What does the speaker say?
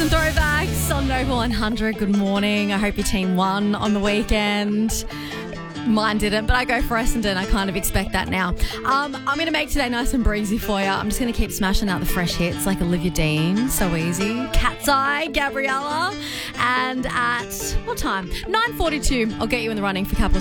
and throwbacks on Nova 100. Good morning. I hope your team won on the weekend. Mine didn't, but I go for Essendon. I kind of expect that now. I'm going to make today nice and breezy for you. I'm just going to keep smashing out the fresh hits like Olivia Dean. So easy. Cat's Eye, Gabriella. And at what time? 9:42. I'll get you in the running for Capital